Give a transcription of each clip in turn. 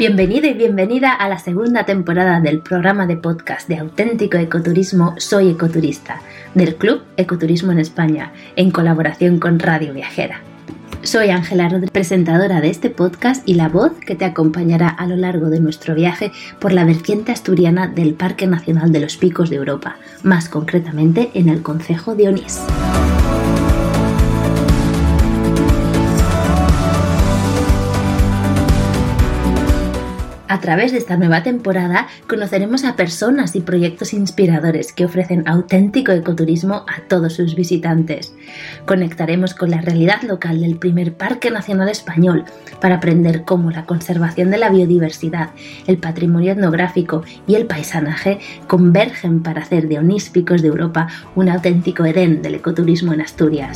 Bienvenido y bienvenida a la segunda temporada del programa de podcast de auténtico ecoturismo Soy Ecoturista, del Club Ecoturismo en España, en colaboración con Radio Viajera. Soy Ángela Rodríguez, presentadora de este podcast y la voz que te acompañará a lo largo de nuestro viaje por la vertiente asturiana del Parque Nacional de los Picos de Europa, más concretamente en el concejo de Onís. A través de esta nueva temporada conoceremos a personas y proyectos inspiradores que ofrecen auténtico ecoturismo a todos sus visitantes. Conectaremos con la realidad local del primer Parque Nacional Español para aprender cómo la conservación de la biodiversidad, el patrimonio etnográfico y el paisanaje convergen para hacer de Onís Picos de Europa un auténtico Edén del ecoturismo en Asturias.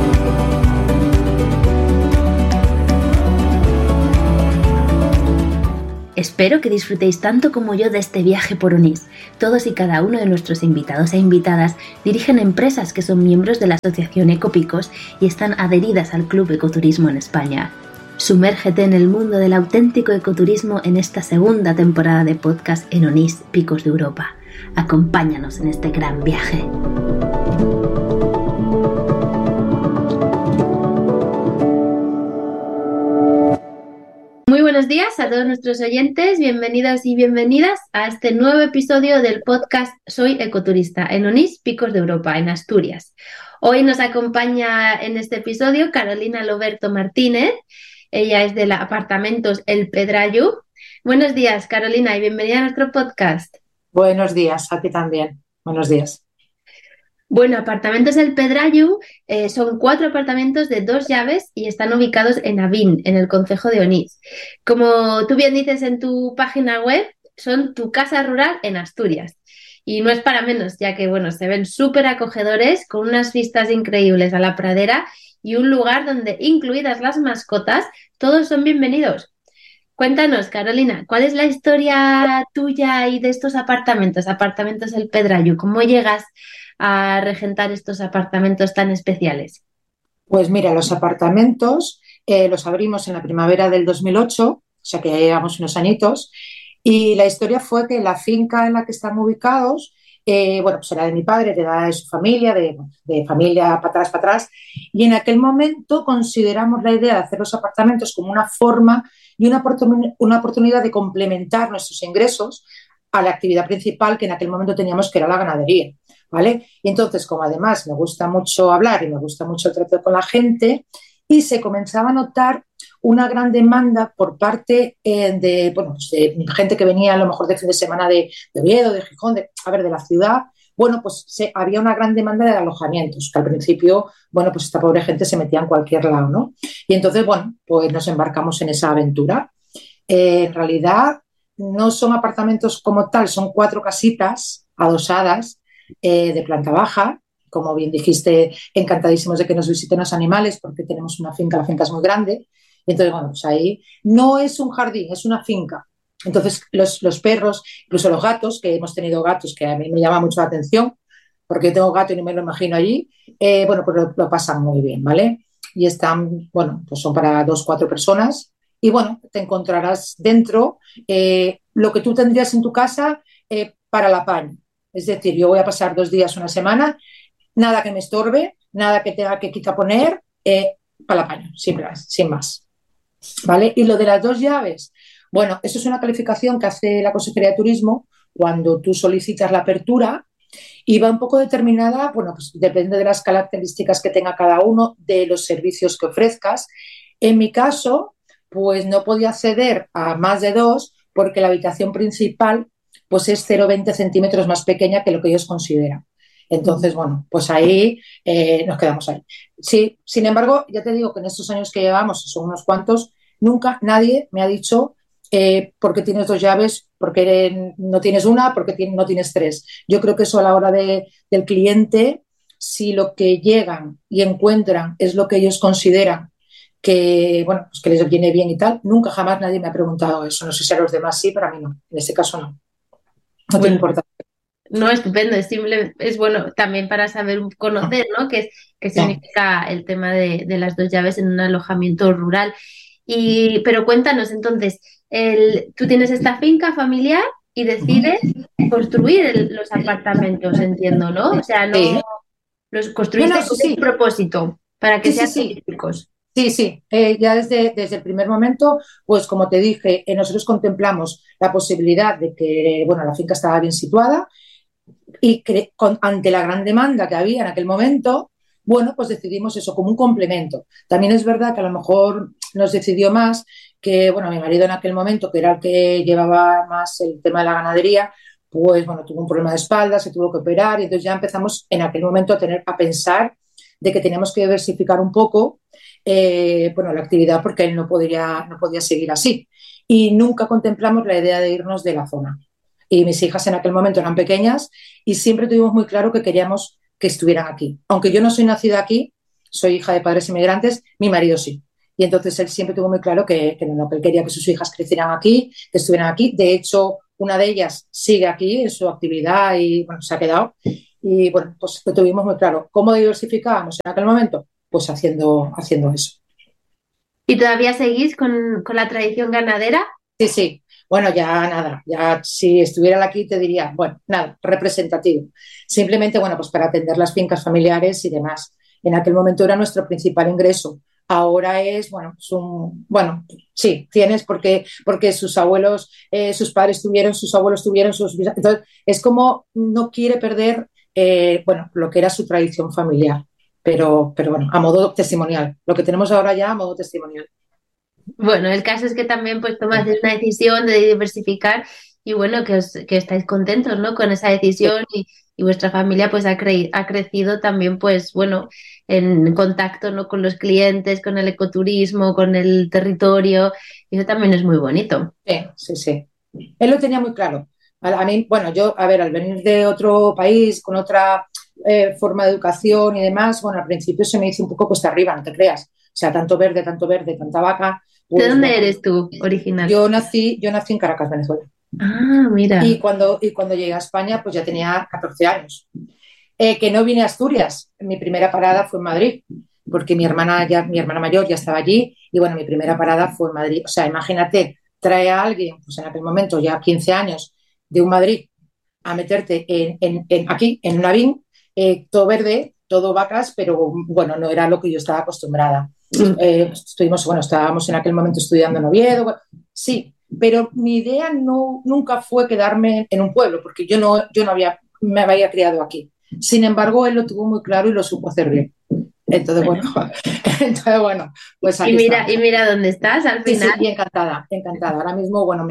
Espero que disfrutéis tanto como yo de este viaje por Onís. Todos y cada uno de nuestros invitados e invitadas dirigen empresas que son miembros de la Asociación Ecopicos y están adheridas al Club Ecoturismo en España. Sumérgete en el mundo del auténtico ecoturismo en esta segunda temporada de podcast en Onís, Picos de Europa. Acompáñanos en este gran viaje. Muy buenos días a todos nuestros oyentes, bienvenidos y bienvenidas a este nuevo episodio del podcast Soy Ecoturista en Onís, Picos de Europa, en Asturias. Hoy nos acompaña en este episodio Carolina Loberto Martínez, ella es de la Apartamentos El Pedrallu. Buenos días, Carolina, y bienvenida a nuestro podcast. Buenos días, a ti también. Buenos días. Bueno, Apartamentos El Pedrallu son 4 apartamentos de 2 llaves y están ubicados en Avín, en el concejo de Onís. Como tú bien dices en tu página web, son tu casa rural en Asturias. Y no es para menos, ya que bueno, se ven súper acogedores, con unas vistas increíbles a la pradera y un lugar donde, incluidas las mascotas, todos son bienvenidos. Cuéntanos, Carolina, ¿cuál es la historia tuya y de estos apartamentos, Apartamentos El Pedrallu? ¿Cómo llegas a regentar estos apartamentos tan especiales? Pues mira, los apartamentos los abrimos en la primavera del 2008, o sea que ya llevamos unos añitos, y la historia fue que la finca en la que están ubicados, bueno, pues era de mi padre, de su familia, de familia para atrás, y en aquel momento consideramos la idea de hacer los apartamentos como una forma y una oportunidad de complementar nuestros ingresos a la actividad principal que en aquel momento teníamos, que era la ganadería, ¿vale? Y entonces, como además me gusta mucho hablar y me gusta mucho el trato con la gente, y se comenzaba a notar una gran demanda por parte de gente que venía a lo mejor de fin de semana de Oviedo, de Gijón, de la ciudad. Bueno, pues había una gran demanda de alojamientos, que al principio, bueno, pues esta pobre gente se metía en cualquier lado, ¿no? Y entonces, bueno, pues nos embarcamos en esa aventura. En realidad no son apartamentos como tal, son 4 casitas adosadas de planta baja. Como bien dijiste, encantadísimos de que nos visiten los animales porque tenemos una finca, la finca es muy grande. Entonces, bueno, pues ahí no es un jardín, es una finca. Entonces, los perros, incluso los gatos, que hemos tenido gatos, que a mí me llama mucho la atención, porque yo tengo gato y no me lo imagino allí, bueno, pues lo pasan muy bien, ¿vale? Y están, bueno, pues son para 2, 4 personas. Y bueno, te encontrarás dentro lo que tú tendrías en tu casa para el apaño. Es decir, yo voy a pasar 2 días, una semana, nada que me estorbe, nada que tenga que quitar poner, para el apaño, sin más. ¿Vale? Y lo de las 2 llaves, bueno, eso es una calificación que hace la Consejería de Turismo cuando tú solicitas la apertura y va un poco determinada, bueno, pues depende de las características que tenga cada uno, de los servicios que ofrezcas. En mi caso, pues no podía acceder a más de 2 porque la habitación principal pues es 0,20 centímetros más pequeña que lo que ellos consideran. Entonces, bueno, pues ahí nos quedamos ahí. Sí, sin embargo, ya te digo que en estos años que llevamos, son unos cuantos, nunca nadie me ha dicho por qué tienes 2 llaves, por qué no tienes una, por qué no tienes 3. Yo creo que eso a la hora del cliente, si lo que llegan y encuentran es lo que ellos consideran que, bueno, pues que les viene bien y tal, nunca jamás nadie me ha preguntado eso. No sé si a los demás sí, para mí no. En este caso no. No tiene importancia. No, estupendo, es bueno también para saber conocer, ¿no? Qué significa el tema de las 2 llaves en un alojamiento rural. Pero cuéntanos entonces, tú tienes esta finca familiar y Ujú. decides construir los apartamentos, entiendo, ¿no? O sea, no Sí. los No, no, construiste sí, con un sí, propósito para que sí, sí, sean sí. turísticos. Sí, sí, ya desde el primer momento, pues como te dije, nosotros contemplamos la posibilidad de que, bueno, la finca estaba bien situada y ante la gran demanda que había en aquel momento, bueno, pues decidimos eso como un complemento. También es verdad que a lo mejor nos decidió más que, bueno, mi marido en aquel momento, que era el que llevaba más el tema de la ganadería, pues bueno, tuvo un problema de espalda, se tuvo que operar y entonces ya empezamos en aquel momento a pensar de que teníamos que diversificar un poco bueno, la actividad porque él no podía seguir así. Y nunca contemplamos la idea de irnos de la zona. Y mis hijas en aquel momento eran pequeñas y siempre tuvimos muy claro que queríamos que estuvieran aquí. Aunque yo no soy nacida aquí, soy hija de padres inmigrantes, mi marido sí. Y entonces él siempre tuvo muy claro que él quería que sus hijas crecieran aquí, que estuvieran aquí. De hecho, una de ellas sigue aquí en su actividad y bueno, se ha quedado. Y bueno, pues lo tuvimos muy claro. ¿Cómo diversificábamos en aquel momento? Pues haciendo eso. ¿Y todavía seguís con la tradición ganadera? Sí, sí. Bueno, ya nada, ya si estuviera aquí te diría, bueno, nada, representativo. Simplemente, bueno, pues para atender las fincas familiares y demás. En aquel momento era nuestro principal ingreso. Ahora es, bueno, bueno, sí, tienes porque sus abuelos, sus padres tuvieron, sus abuelos tuvieron, entonces es como no quiere perder, bueno, lo que era su tradición familiar, pero bueno, a modo testimonial. Lo que tenemos ahora ya a modo testimonial. Bueno, el caso es que también pues tomaste una decisión de diversificar y bueno, que estáis contentos, ¿no? Con esa Sí, decisión y vuestra familia pues ha crecido también pues bueno, en contacto, ¿no? Con los clientes, con el ecoturismo, con el territorio y eso también es muy bonito. sí, sí, sí. Él lo tenía muy claro. A mí, bueno, yo, a ver, al venir de otro país, con otra forma de educación y demás, bueno, al principio se me hizo un poco cuesta arriba, no te creas. O sea, tanto verde, tanta vaca, ¿De pues dónde bueno, eres tú, original? yo nací en Caracas, Venezuela. Ah, mira. Y cuando llegué a España, pues ya tenía 14 años. Que no vine a Asturias. Mi primera parada fue en Madrid, porque mi hermana mayor ya estaba allí y bueno, mi primera parada fue en Madrid. O sea, imagínate, trae a alguien, pues en aquel momento ya 15 años, de un Madrid a meterte aquí, en un avín, todo verde, todo vacas, pero bueno, no era lo que yo estaba acostumbrada. Mm. Estábamos en aquel momento estudiando en Oviedo, bueno, sí, pero mi idea nunca fue quedarme en un pueblo, porque me había criado aquí. Sin embargo, él lo tuvo muy claro y lo supo hacer bien. Entonces, bueno, Bueno, pues y aquí mira, estamos. y mira dónde estás al Sí, final. sí, y encantada, encantada. Ahora mismo, bueno,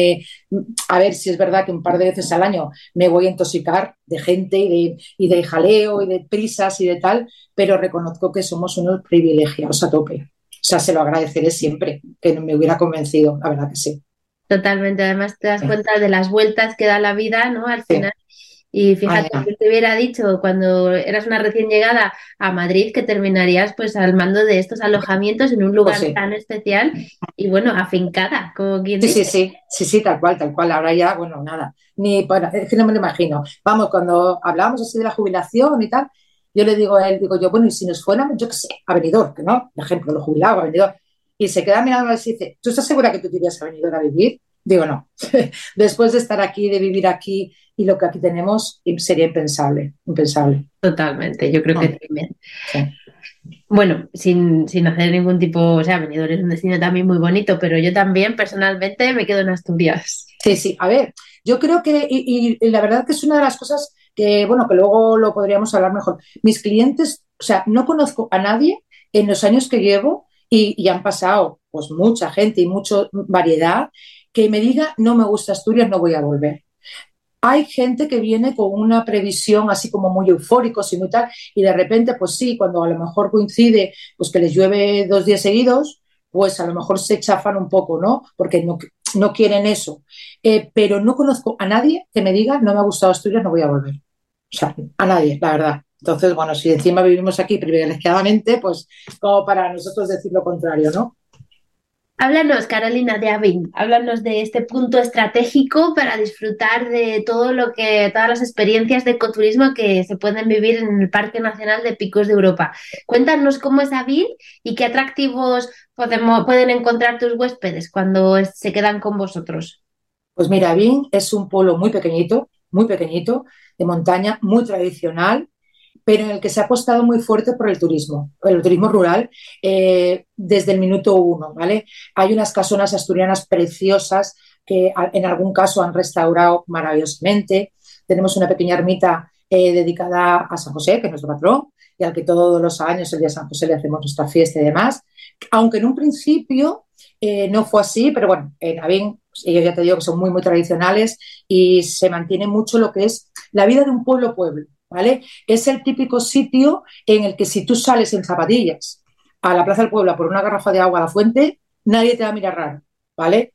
a ver si es verdad que un par de veces al año me voy a intoxicar de gente y de jaleo y de prisas y de tal, pero reconozco que somos unos privilegiados a tope. O sea, se lo agradeceré siempre, que no me hubiera convencido, la verdad que sí. Totalmente, además te das Sí, cuenta de las vueltas que da la vida, ¿no? Al sí. final. Y Ay, fíjate, ya. yo te hubiera dicho cuando eras una recién llegada a Madrid que terminarías pues al mando de estos alojamientos en un Pues lugar sí. tan especial y bueno, afincada, como quien Sí, sí, dice. sí, sí, sí, tal cual, tal cual. Ahora ya, bueno, nada, ni para, es que no me lo imagino. Vamos, cuando hablábamos así de la jubilación y tal, yo le digo a él, digo yo, bueno, y si nos fuéramos, yo qué sé, a Benidorm, que no, por ejemplo, los jubilados a Benidorm, y se queda mirando y dice, ¿tú estás segura que tú te irías a Benidorm a vivir? Digo, no. Después de estar aquí, de vivir aquí y lo que aquí tenemos, sería impensable, impensable. Totalmente, yo creo que Mm, también. sí. Bueno, sin hacer ningún tipo, o sea, Benidorm es un destino también muy bonito, pero yo también personalmente me quedo en Asturias. Sí, sí, a ver, yo creo que, y la verdad que es una de las cosas que, bueno, que luego lo podríamos hablar mejor. Mis clientes, o sea, no conozco a nadie en los años que llevo y han pasado pues mucha gente y mucha variedad que me diga, no me gusta Asturias, no voy a volver. Hay gente que viene con una previsión así como muy eufóricos y muy tal, y de repente, pues sí, cuando a lo mejor coincide, pues que les llueve 2 días seguidos, pues a lo mejor se chafan un poco, ¿no? Porque no quieren eso. Pero no conozco a nadie que me diga, no me ha gustado Asturias, no voy a volver. O sea, a nadie, la verdad. Entonces, bueno, si encima vivimos aquí privilegiadamente, pues como para nosotros decir lo contrario, ¿no? Háblanos, Carolina, de Avín. Háblanos de este punto estratégico para disfrutar de todo lo que, todas las experiencias de ecoturismo que se pueden vivir en el Parque Nacional de Picos de Europa. Cuéntanos cómo es Avín y qué atractivos pueden encontrar tus huéspedes cuando se quedan con vosotros. Pues mira, Vin es un pueblo muy pequeñito, de montaña, muy tradicional, pero en el que se ha apostado muy fuerte por el turismo rural, desde el minuto uno, ¿vale? Hay unas casonas asturianas preciosas que en algún caso han restaurado maravillosamente. Tenemos una pequeña ermita dedicada a San José, que es nuestro patrón, y al que todos los años, el día de San José, le hacemos nuestra fiesta y demás. Aunque en un principio no fue así, pero bueno, en Avín, ellos ya te digo que son muy tradicionales y se mantiene mucho lo que es la vida de un pueblo, ¿vale? Es el típico sitio en el que si tú sales en zapatillas a la Plaza del Pueblo por una garrafa de agua a la fuente, nadie te va a mirar raro, ¿vale?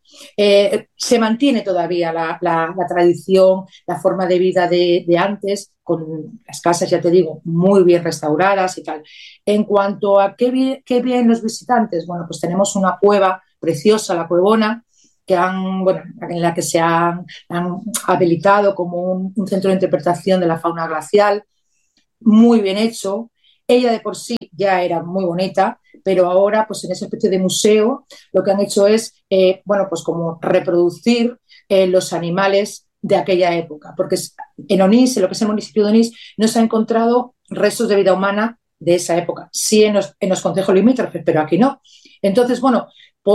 Se mantiene todavía la tradición, la forma de vida de antes, con las casas, ya te digo, muy bien restauradas y tal. En cuanto a qué bien los visitantes, bueno, pues tenemos una cueva preciosa, la Cuevona, bueno, en la que han habilitado como un centro de interpretación de la fauna glacial, muy bien hecho. Ella de por sí ya era muy bonita, pero ahora, pues en esa especie de museo, lo que han hecho es, bueno, pues como reproducir los animales de aquella época, porque en Onís, en lo que es el municipio de Onís, no se han encontrado restos de vida humana de esa época, sí en los concejos limítrofes, pero aquí no. Entonces, bueno,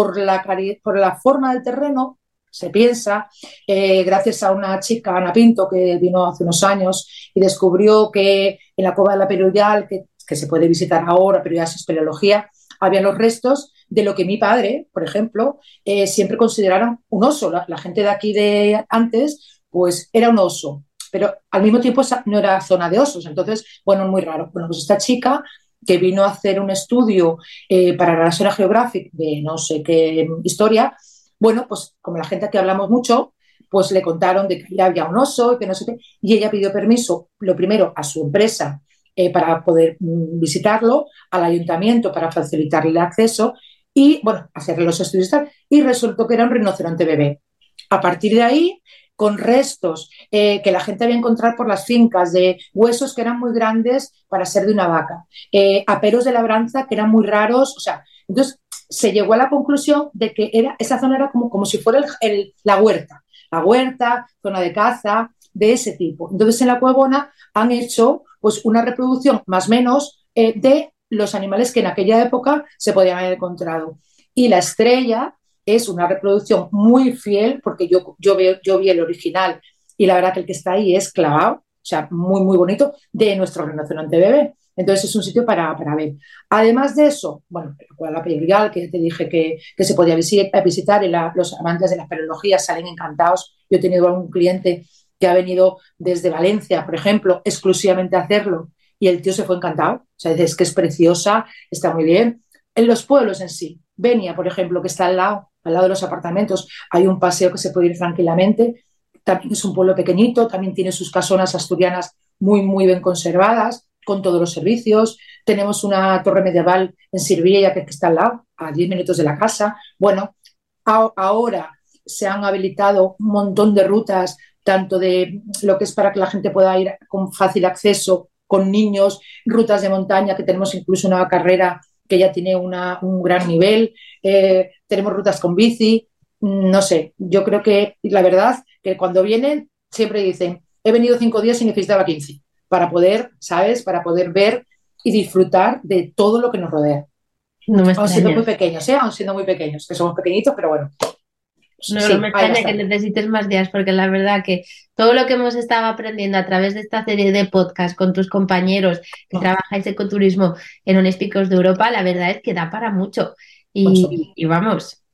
por la forma del terreno, se piensa, gracias a una chica, Ana Pinto, que vino hace unos años y descubrió que en la Cova de la Peruyal, que se puede visitar ahora, pero ya es espeleología, había los restos de lo que mi padre, por ejemplo, siempre consideraron un oso. La gente de aquí de antes, pues era un oso, pero al mismo tiempo no era zona de osos. Entonces, bueno, muy raro. Bueno, pues esta chica que vino a hacer un estudio para la National Geographic de no sé qué historia, bueno, pues como la gente aquí hablamos mucho, pues le contaron de que ya había un oso y que no sé qué, y ella pidió permiso, lo primero, a su empresa para poder visitarlo, al ayuntamiento para facilitarle el acceso y, bueno, hacerle los estudios y tal, y resultó que era un rinoceronte bebé. A partir de ahí, con restos que la gente había encontrado por las fincas, de huesos que eran muy grandes para ser de una vaca, aperos de labranza que eran muy raros, o sea, entonces se llegó a la conclusión de que esa zona era como si fuera la huerta, zona de caza, de ese tipo. Entonces en la Cuevona han hecho pues una reproducción más o menos de los animales que en aquella época se podían haber encontrado. Y la estrella es una reproducción muy fiel, porque yo vi el original y la verdad que el que está ahí es clavado, o sea, muy bonito, de nuestro rinoceronte bebé. Entonces es un sitio para ver. Además de eso, bueno, la Pedregal, que te dije que se podía visitar, y los amantes de la espeleología salen encantados. Yo he tenido algún cliente que ha venido desde Valencia, por ejemplo, exclusivamente a hacerlo, y el tío se fue encantado. O sea, es que es preciosa, está muy bien. En los pueblos en sí, Benia, por ejemplo, que está al lado de los apartamentos, hay un paseo que se puede ir tranquilamente. También es un pueblo pequeñito, también tiene sus casonas asturianas muy bien conservadas, con todos los servicios. Tenemos una torre medieval en Sirviella que está al lado, a 10 minutos de la casa. Bueno, ahora se han habilitado un montón de rutas, tanto de lo que es para que la gente pueda ir con fácil acceso, con niños, rutas de montaña, que tenemos incluso una carrera que ya tiene un gran nivel, tenemos rutas con bici, no sé, yo creo que la verdad que cuando vienen siempre dicen, he venido 5 días y necesitaba 15 para poder, ¿sabes? Para poder ver y disfrutar de todo lo que nos rodea. No me Aún siendo muy extraña. pequeños, ¿eh? Aún siendo muy pequeños, que somos pequeñitos, pero bueno, No sí, me hay extraña que bastante. necesites más días, porque la verdad que todo lo que hemos estado aprendiendo a través de esta serie de podcasts con tus compañeros que trabajáis ecoturismo en Unos Picos de Europa, la verdad es que da para mucho. Mucho. Y vamos,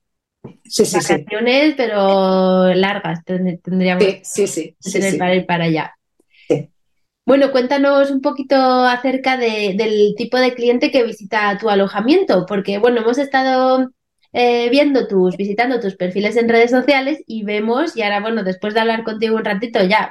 Sí. vacaciones, pero largas tendríamos que tener Sí. para ir para allá. Sí. Bueno, cuéntanos un poquito acerca del tipo de cliente que visita tu alojamiento, porque bueno, hemos estado visitando tus perfiles en redes sociales y vemos, y ahora bueno, después de hablar contigo un ratito ya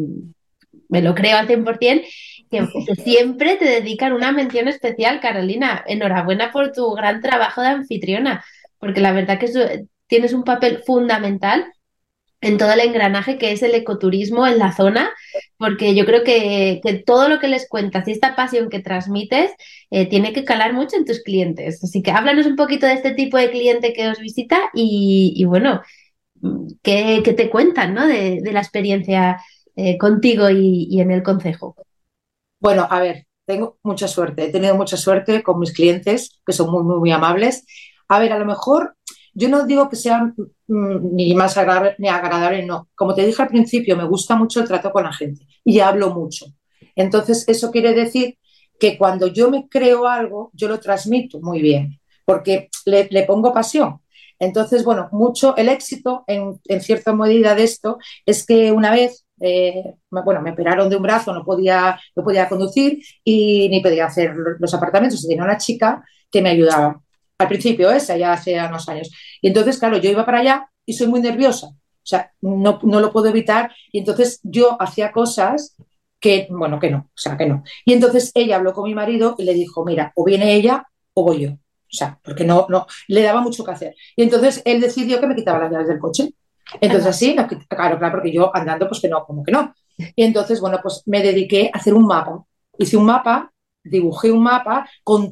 me lo creo al 100%, que siempre te dedican una mención especial, Carolina. Enhorabuena por tu gran trabajo de anfitriona. porque la verdad que tienes un papel fundamental en todo el engranaje que es el ecoturismo en la zona, porque yo creo que todo lo que les cuentas y esta pasión que transmites tiene que calar mucho en tus clientes. Así que háblanos un poquito de este tipo de cliente que os visita y bueno, qué te cuentan, ¿no? De la experiencia contigo y en el concejo. Bueno, a ver, tengo mucha suerte, he tenido mucha suerte con mis clientes, que son muy, muy, muy amables. A ver, a lo mejor yo no digo que sean ni más agradable, ni agradable, no. Como te dije al principio, me gusta mucho el trato con la gente y hablo mucho. Entonces, eso quiere decir que cuando yo me creo algo, yo lo transmito muy bien, porque le pongo pasión. Entonces, bueno, mucho el éxito en cierta medida de esto es que una vez, bueno, me operaron de un brazo, no podía conducir y ni podía hacer los apartamentos. Y tenía una chica que me ayudaba. Al principio, esa ya hace unos años. Y entonces, claro, yo iba para allá y soy muy nerviosa. O sea, no lo puedo evitar. Y entonces yo hacía cosas que, bueno, que no, o sea, que no. Y entonces ella habló con mi marido y le dijo, mira, o viene ella o voy yo. O sea, porque no, le daba mucho que hacer. Y entonces él decidió que me quitaba las llaves del coche. Entonces Anda. así, claro, claro, porque yo andando, pues que no, como que no. Y entonces, bueno, pues me dediqué a hacer un mapa. Hice un mapa, dibujé un mapa con